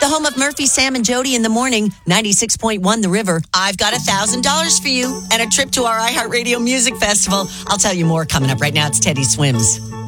The home of Murphy, Sam, and Jody in the morning, 96.1 The River. I've got $1,000 for you and a trip to our iHeartRadio Music Festival. I'll tell you more coming up right now. It's Teddy Swims.